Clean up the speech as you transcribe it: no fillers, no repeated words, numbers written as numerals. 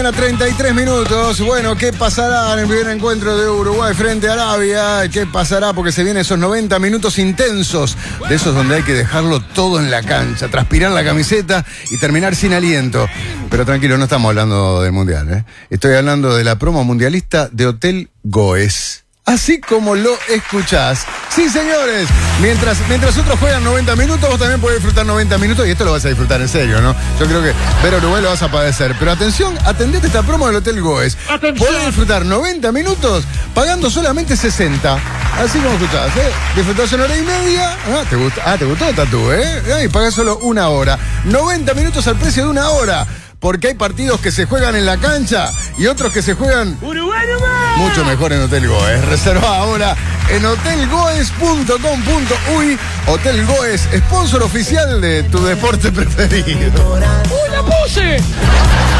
mañana, 33 minutos. Bueno, ¿qué pasará en el primer encuentro de Uruguay frente a Arabia? ¿Qué pasará? Porque se vienen esos 90 minutos intensos, de esos donde hay que dejarlo todo en la cancha, transpirar la camiseta y terminar sin aliento. Pero tranquilo, no estamos hablando del Mundial, ¿eh? Estoy hablando de la promo mundialista de Hotel Goes. Así como lo escuchás. Sí, señores, mientras otros juegan 90 minutos, vos también podés disfrutar 90 minutos y esto lo vas a disfrutar en serio, ¿no? Yo creo que ver a Uruguay lo vas a padecer. Pero atención, atendete esta promo del Hotel Goes. Atención. Podés disfrutar 90 minutos pagando solamente 60. Así como escuchás, ¿eh? Disfrutás una hora y media. ¿Te gustó el tatú, eh? Y pagás solo una hora. 90 minutos al precio de una hora. Porque hay partidos que se juegan en la cancha y otros que se juegan ¡Uruguay nomás! mucho mejor en Hotel Goes. Reserva ahora en hotelgoes.com.uy. Hotel Goes, sponsor oficial de tu deporte preferido. ¡Uy, la puse!